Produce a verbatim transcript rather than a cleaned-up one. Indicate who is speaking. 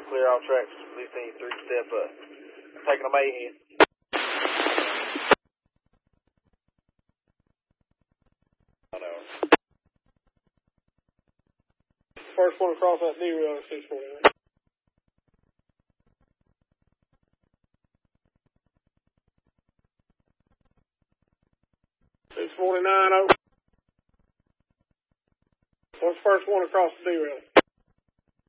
Speaker 1: Clear all tracks. Police team three step up. Taking a mayhem. I know.
Speaker 2: First one across that derail at six forty-nine. six forty-nine, over. What's the first one across the derail?